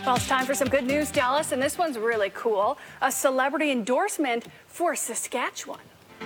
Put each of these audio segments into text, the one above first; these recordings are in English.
Well, it's time for some good news, Dallas, and this one's really cool. A celebrity endorsement for Saskatchewan.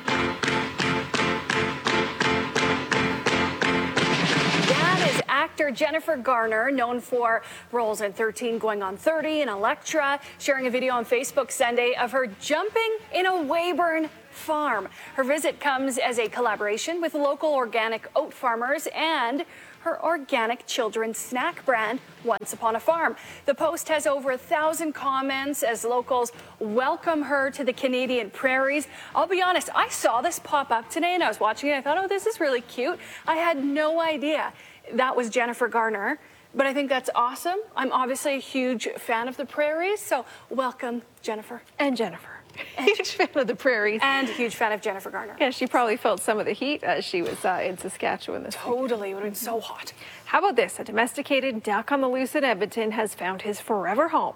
That is actor Jennifer Garner, known for roles in 13 Going on 30 and Electra, sharing a video on Facebook Sunday of her jumping in a Weyburn farm. Her visit comes as a collaboration with local organic oat farmers and her organic children's snack brand, Once Upon a Farm. The post has over 1,000 comments as locals welcome her to the Canadian prairies. I'll be honest, I saw this pop up today and I was watching it. I thought, oh, this is really cute. I had no idea that was Jennifer Garner, but I think that's awesome. I'm obviously a huge fan of the prairies, so welcome, Jennifer. And Jennifer. Huge fan of the prairies. And a huge fan of Jennifer Garner. Yeah, she probably felt some of the heat as she was in Saskatchewan this week. Totally, it would have been so hot. How about this? A domesticated duck on the loose in Edmonton has found his forever home.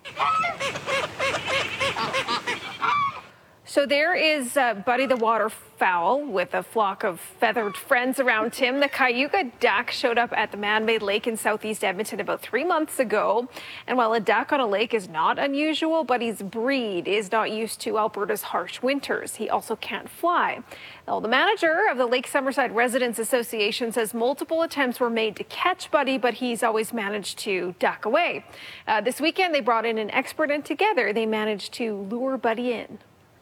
So there is Buddy the waterfowl with a flock of feathered friends around him. The Cayuga duck showed up at the man-made lake in southeast Edmonton about 3 months ago. And while a duck on a lake is not unusual, Buddy's breed is not used to Alberta's harsh winters. He also can't fly. Now, the manager of the Lake Summerside Residents Association says multiple attempts were made to catch Buddy, but he's always managed to duck away. This weekend, they brought in an expert, and together they managed to lure Buddy in.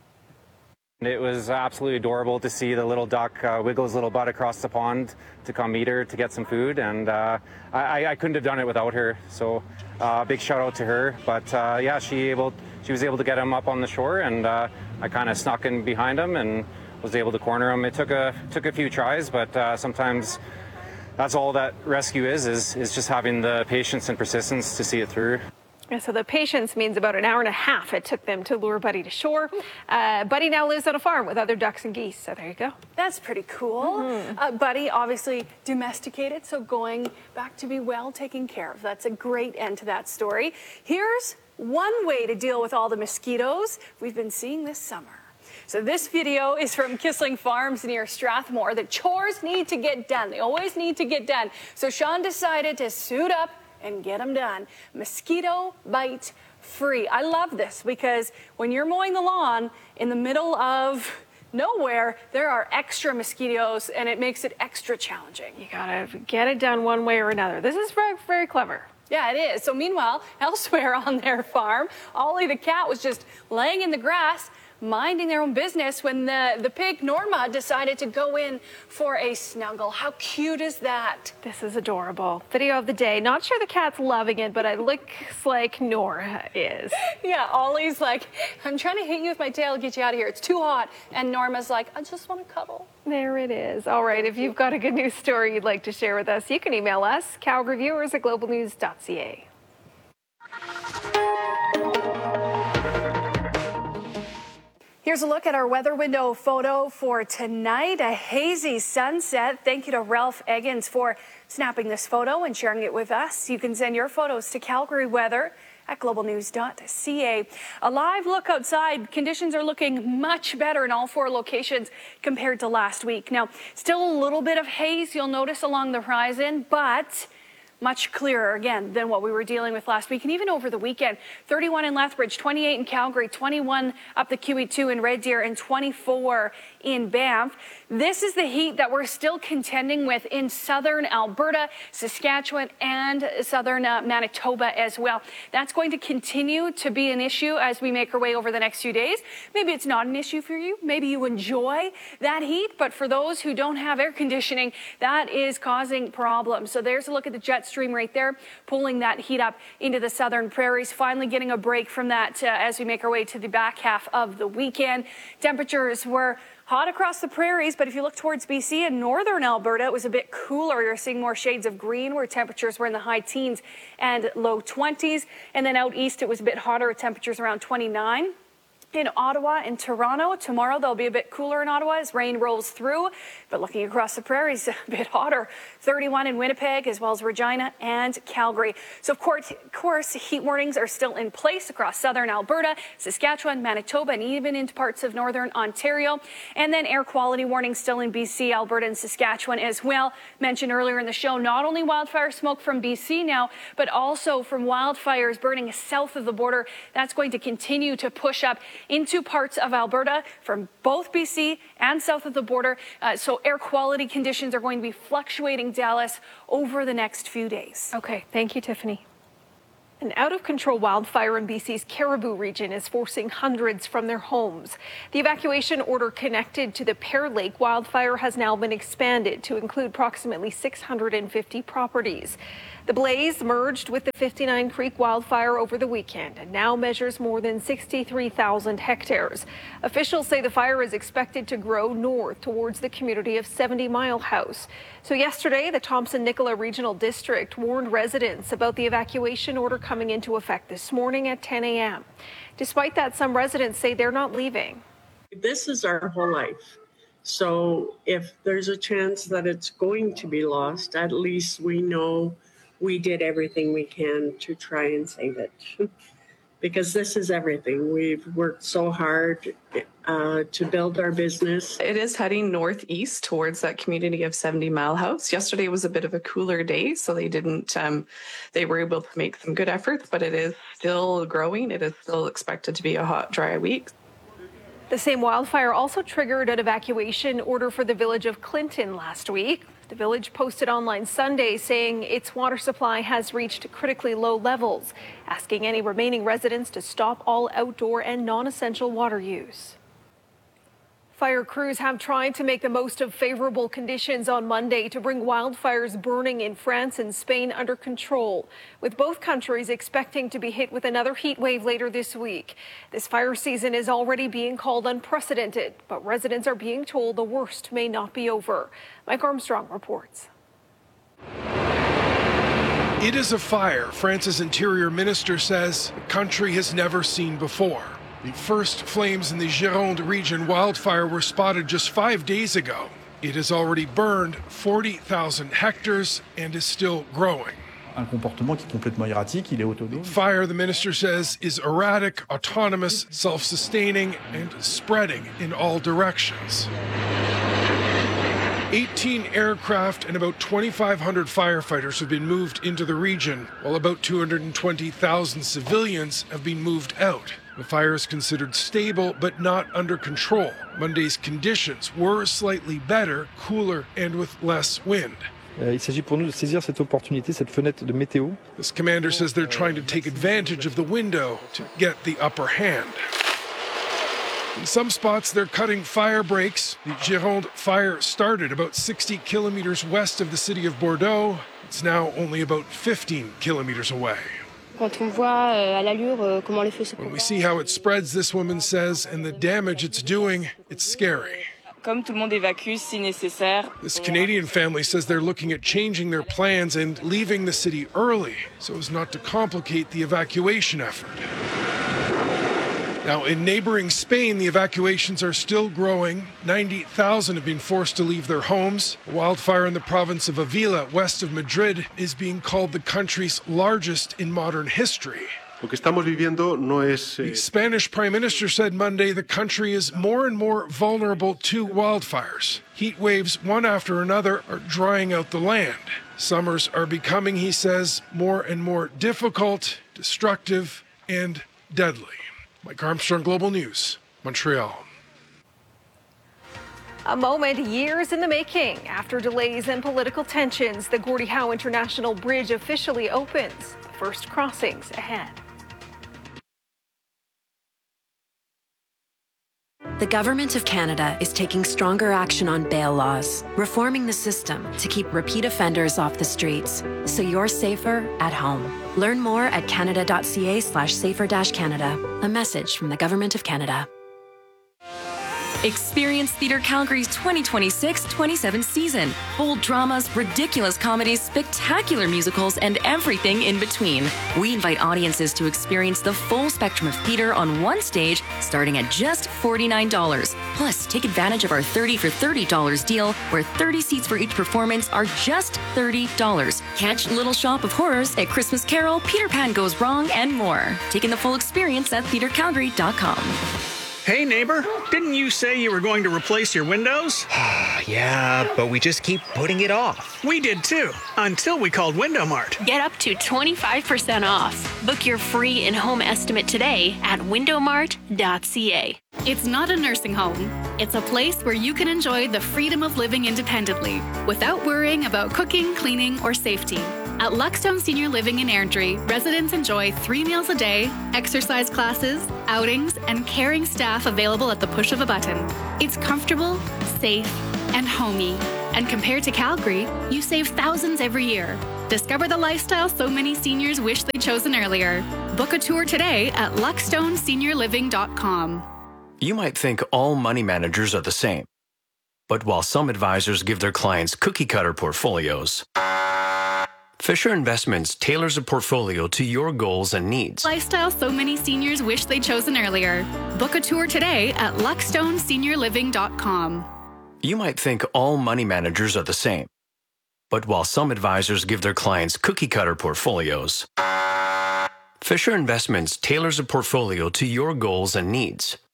It was absolutely adorable to see the little duck wiggle his little butt across the pond to come meet her to get some food, and I couldn't have done it without her. So big shout out to her. But yeah, she was able to get him up on the shore, and I kind of snuck in behind him and was able to corner him. It took a few tries, but sometimes that's all that rescue is just having the patience and persistence to see it through. Yeah, so the patience means about an hour and a half it took them to lure Buddy to shore. Buddy now lives on a farm with other ducks and geese, so there you go. That's pretty cool. Buddy, obviously domesticated, so going back to be well taken care of. That's a great end to that story. Here's one way to deal with all the mosquitoes we've been seeing this summer. So this video is from Kissling Farms near Strathmore. The chores need to get done. They always need to get done. So Sean decided to suit up and get them done. Mosquito bite free. I love this because when you're mowing the lawn in the middle of nowhere, there are extra mosquitoes and it makes it extra challenging. You gotta get it done one way or another. This is very, very clever. Yeah, it is. So meanwhile, elsewhere on their farm, Ollie the cat was just laying in the grass, minding their own business when the pig Norma decided to go in for a snuggle. How cute is that? This is adorable. Video of the day. Not sure the cat's loving it, but it looks like Nora is. Yeah, Ollie's like, I'm trying to hit you with my tail to get you out of here. It's too hot. And Norma's like, I just want to cuddle. There it is. All right, if you've got a good news story you'd like to share with us, you can email us, calgaryviewers@globalnews.ca. Here's a look at our weather window photo for tonight. A hazy sunset. Thank you to Ralph Eggins for snapping this photo and sharing it with us. You can send your photos to Calgary Weather at globalnews.ca. A live look outside. Conditions are looking much better in all 4 locations compared to last week. Now, still a little bit of haze you'll notice along the horizon, but much clearer, again, than what we were dealing with last week and even over the weekend. 31 in Lethbridge, 28 in Calgary, 21 up the QE2 in Red Deer, and 24 in Banff. This is the heat that we're still contending with in southern Alberta, Saskatchewan, and southern Manitoba as well. That's going to continue to be an issue as we make our way over the next few days. Maybe it's not an issue for you. Maybe you enjoy that heat, but for those who don't have air conditioning, that is causing problems. So there's a look at the jet stream right there, pulling that heat up into the southern prairies, finally getting a break from that as we make our way to the back half of the weekend. Temperatures were hot across the prairies, but if you look towards BC and northern Alberta, it was a bit cooler. You're seeing more shades of green where temperatures were in the high teens and low 20s. And then out east, it was a bit hotter, temperatures around 29. In Ottawa and Toronto, tomorrow they'll be a bit cooler in Ottawa as rain rolls through, but looking across the prairies, a bit hotter. 31 in Winnipeg, as well as Regina and Calgary. So, of course, heat warnings are still in place across southern Alberta, Saskatchewan, Manitoba, and even into parts of northern Ontario. And then air quality warnings still in BC, Alberta, and Saskatchewan as well. Mentioned earlier in the show, not only wildfire smoke from BC now, but also from wildfires burning south of the border. That's going to continue to push up into parts of Alberta from both BC and south of the border. So air quality conditions are going to be fluctuating, Dallas, over the next few days. Okay, thank you, Tiffany. An out-of-control wildfire in BC's Caribou region is forcing hundreds from their homes. The evacuation order connected to the Pear Lake wildfire has now been expanded to include approximately 650 properties. The blaze merged with the 59 Creek wildfire over the weekend and now measures more than 63,000 hectares. Officials say the fire is expected to grow north towards the community of 70 Mile House. So yesterday, the Thompson-Nicola Regional District warned residents about the evacuation order coming into effect this morning at 10 a.m. Despite that, some residents say they're not leaving. This is our whole life. So if there's a chance that it's going to be lost, at least we know we did everything we can to try and save it. Because this is everything. We've worked so hard to build our business. It is heading northeast towards that community of 70 Mile House. Yesterday was a bit of a cooler day, so they were able to make some good efforts, but it is still growing. It is still expected to be a hot, dry week. The same wildfire also triggered an evacuation order for the village of Clinton last week. The village posted online Sunday saying its water supply has reached critically low levels, asking any remaining residents to stop all outdoor and non-essential water use. Fire crews have tried to make the most of favorable conditions on Monday to bring wildfires burning in France and Spain under control, with both countries expecting to be hit with another heat wave later this week. This fire season is already being called unprecedented, but residents are being told the worst may not be over. Mike Armstrong reports. It is a fire France's interior minister says the country has never seen before. The first flames in the Gironde region wildfire were spotted just 5 days ago. It has already burned 40,000 hectares and is still growing. Un comportement qui est complètement erratique, il est autonome. Fire, the minister says, is erratic, autonomous, self-sustaining, and spreading in all directions. 18 aircraft and about 2,500 firefighters have been moved into the region, while about 220,000 civilians have been moved out. The fire is considered stable but not under control. Monday's conditions were slightly better, cooler, and with less wind. Il s'agit pour nous de saisir cette opportunité, cette fenêtre de météo. This commander says they're trying to take advantage of the window to get the upper hand. In some spots, they're cutting fire breaks. The Gironde fire started about 60 kilometers west of the city of Bordeaux. It's now only about 15 kilometers away. When we see how it spreads, this woman says, and the damage it's doing, it's scary. This Canadian family says they're looking at changing their plans and leaving the city early so as not to complicate the evacuation effort. Now, in neighboring Spain, the evacuations are still growing. 90,000 have been forced to leave their homes. A wildfire in the province of Avila, west of Madrid, is being called the country's largest in modern history. The Spanish Prime Minister said Monday the country is more and more vulnerable to wildfires. Heat waves, one after another, are drying out the land. Summers are becoming, he says, more and more difficult, destructive, and deadly. Mike Armstrong, Global News, Montreal. A moment years in the making. After delays and political tensions, the Gordie Howe International Bridge officially opens. The first crossings ahead. The Government of Canada is taking stronger action on bail laws, reforming the system to keep repeat offenders off the streets, so you're safer at home. Learn more at canada.ca/safer-canada. A message from the Government of Canada. Experience Theatre Calgary's 2026-27 season. Bold dramas, ridiculous comedies, spectacular musicals, and everything in between. We invite audiences to experience the full spectrum of theatre on one stage, starting at just $49. Plus, take advantage of our 30 for $30 deal, where 30 seats for each performance are just $30. Catch Little Shop of Horrors, A Christmas Carol, Peter Pan Goes Wrong, and more. Taking the full experience at theatrecalgary.com. Hey neighbor, didn't you say you were going to replace your windows? Yeah, but we just keep putting it off. We did too, until we called Window Mart. Get up to 25% off. Book your free in-home estimate today at windowmart.ca. It's not a nursing home. It's a place where you can enjoy the freedom of living independently without worrying about cooking, cleaning, or safety. At Luckstone Senior Living in Airdrie, residents enjoy 3 meals a day, exercise classes, outings, and caring staff available at the push of a button. It's comfortable, safe, and homey. And compared to Calgary, you save thousands every year. Discover the lifestyle so many seniors wish they'd chosen earlier. Book a tour today at luckstoneseniorliving.com. You might think all money managers are the same. But while some advisors give their clients cookie-cutter portfolios, Fisher Investments tailors a portfolio to your goals and needs. Lifestyle so many seniors wish they'd chosen earlier. Book a tour today at luckstoneseniorliving.com. You might think all money managers are the same. But while some advisors give their clients cookie-cutter portfolios, Fisher Investments tailors a portfolio to your goals and needs.